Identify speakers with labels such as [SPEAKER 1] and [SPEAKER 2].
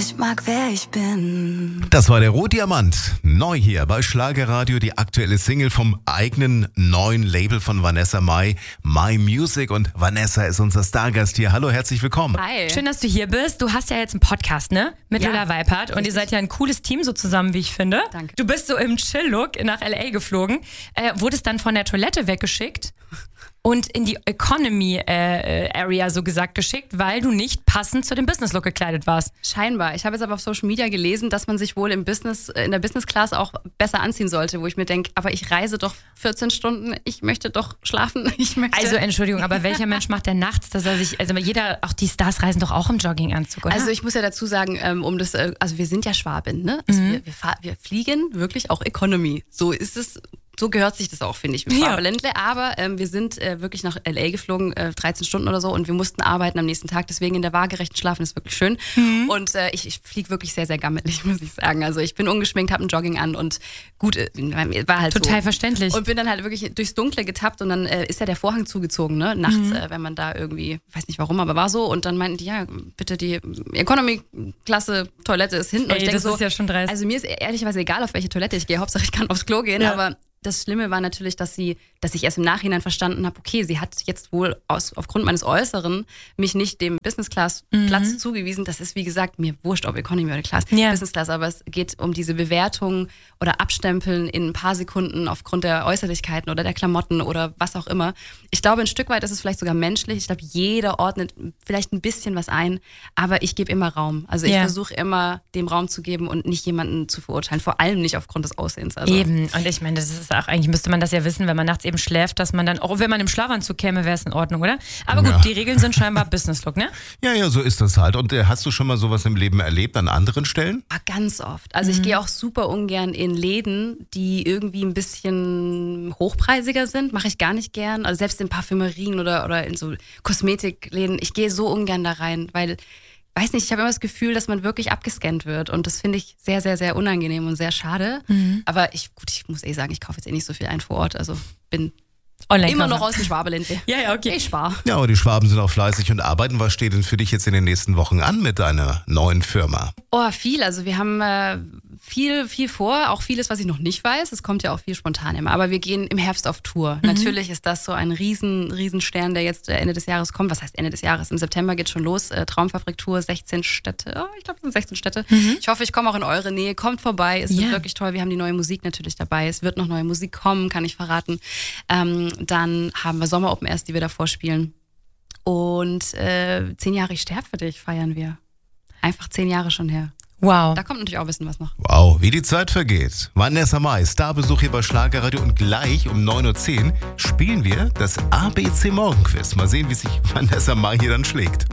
[SPEAKER 1] Ich mag, wer ich bin.
[SPEAKER 2] Das war der Rohdiamant. Neu hier bei Schlagerradio, die aktuelle Single vom eigenen neuen Label von Vanessa Mai, My Music. Und Vanessa ist unser Stargast hier. Hallo, herzlich willkommen.
[SPEAKER 3] Hi. Schön, dass du hier bist. Du hast ja jetzt einen Podcast, ne? Mit Lola Weipert. Und ihr seid ja ein cooles Team so zusammen, wie ich finde.
[SPEAKER 1] Danke.
[SPEAKER 3] Du bist so im Chill-Look nach L.A. geflogen. Wurdest dann von der Toilette weggeschickt und in die Economy-Area so gesagt geschickt, weil du nicht passend zu dem Business-Look gekleidet warst.
[SPEAKER 1] Scheinbar. Ich habe jetzt aber auf Social Media gelesen, dass man sich wohl in der Business Class auch besser anziehen sollte, wo ich mir denke, aber ich reise doch 14 Stunden, ich möchte doch schlafen.
[SPEAKER 3] Also Entschuldigung, aber welcher Mensch macht denn nachts, dass er sich, also auch die Stars reisen doch auch im Jogginganzug, oder?
[SPEAKER 1] Also ich muss ja dazu sagen, also wir sind ja Schwaben, ne? Also wir fliegen wirklich auch Economy. So ist es. So gehört sich das auch, finde ich, mit Schwabeländle. Aber wir sind wirklich nach L.A. geflogen, 13 Stunden oder so, und wir mussten arbeiten am nächsten Tag. Deswegen in der waagerechten Schlafen ist wirklich schön. Und ich fliege wirklich sehr, sehr gammelig, muss ich sagen. Also ich bin ungeschminkt, habe ein Jogging an und gut, war halt
[SPEAKER 3] total
[SPEAKER 1] so.
[SPEAKER 3] verständlich.
[SPEAKER 1] Und bin dann halt wirklich durchs Dunkle getappt und dann ist ja der Vorhang zugezogen, ne? Nachts, wenn man da irgendwie, weiß nicht warum, aber war so. Und dann meinten die, ja, bitte die Economy-Klasse Toilette ist hinten. Und ich denke
[SPEAKER 3] das ist ja schon dreist.
[SPEAKER 1] Also mir ist ehrlicherweise egal, auf welche Toilette ich gehe. Hauptsache ich kann aufs Klo gehen, aber das Schlimme war natürlich, dass ich erst im Nachhinein verstanden habe, okay, sie hat jetzt wohl aufgrund meines Äußeren mich nicht dem Business-Class-Platz zugewiesen. Das ist, wie gesagt, mir wurscht, ob Economy oder Class, Business-Class, aber es geht um diese Bewertung oder Abstempeln in ein paar Sekunden aufgrund der Äußerlichkeiten oder der Klamotten oder was auch immer. Ich glaube, ein Stück weit ist es vielleicht sogar menschlich. Ich glaube, jeder ordnet vielleicht ein bisschen was ein, aber ich gebe immer Raum. Also ich versuche immer, dem Raum zu geben und nicht jemanden zu verurteilen, vor allem nicht aufgrund des Aussehens. Also.
[SPEAKER 3] Eben, und ich meine, das ist auch, eigentlich müsste man das ja wissen, wenn man nachts eben schläft, dass man dann, auch wenn man im Schlafanzug käme, wäre es in Ordnung, oder? Aber gut, die Regeln sind scheinbar Business-Look, ne?
[SPEAKER 2] Ja, so ist das halt. Und hast du schon mal sowas im Leben erlebt an anderen Stellen?
[SPEAKER 1] Ja, ganz oft. Also ich gehe auch super ungern in Läden, die irgendwie ein bisschen hochpreisiger sind. Mache ich gar nicht gern. Also selbst in Parfümerien oder in so Kosmetikläden. Ich gehe so ungern da rein, weil, weiß nicht, ich habe immer das Gefühl, dass man wirklich abgescannt wird. Und das finde ich sehr, sehr, sehr unangenehm und sehr schade. Aber ich muss sagen, ich kaufe jetzt nicht so viel ein vor Ort. Also bin immer noch aus dem Schwabeländle.
[SPEAKER 3] Ja, okay.
[SPEAKER 1] Ich spare.
[SPEAKER 2] Ja, aber die Schwaben sind auch fleißig und arbeiten. Was steht denn für dich jetzt in den nächsten Wochen an mit deiner neuen Firma?
[SPEAKER 1] Oh, viel. Also wir haben viel vor, auch vieles, was ich noch nicht weiß. Es kommt ja auch viel spontan immer. Aber wir gehen im Herbst auf Tour. Natürlich ist das so ein Riesenstern, der jetzt Ende des Jahres kommt. Was heißt Ende des Jahres? Im September geht schon los. Traumfabrik-Tour, 16 Städte. Oh, ich glaube, es sind 16 Städte. Ich hoffe, ich komme auch in eure Nähe. Kommt vorbei. Es wird wirklich toll. Wir haben die neue Musik natürlich dabei. Es wird noch neue Musik kommen, kann ich verraten. Dann haben wir Sommer Open Airs, die wir davor spielen. Und 10 Jahre Ich sterbe für dich feiern wir. Einfach 10 Jahre schon her.
[SPEAKER 3] Wow.
[SPEAKER 1] Da kommt natürlich auch ein bisschen was noch.
[SPEAKER 2] Wow, wie die Zeit vergeht. Vanessa Mai, Starbesuch hier bei Schlagerradio, und gleich um 9.10 Uhr spielen wir das ABC Morgenquiz. Mal sehen, wie sich Vanessa Mai hier dann schlägt.